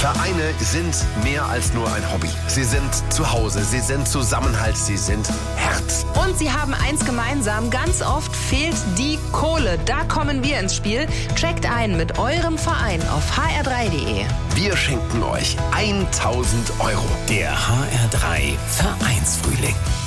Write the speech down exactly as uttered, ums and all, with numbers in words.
Vereine sind mehr als nur ein Hobby. Sie sind Zuhause, sie sind Zusammenhalt, sie sind Herz. Und sie haben eins gemeinsam, ganz oft fehlt die Kohle. Da kommen wir ins Spiel. Checkt ein mit eurem Verein auf h r drei punkt d e. Wir schenken euch tausend Euro. Der H R drei Vereinsfrühling.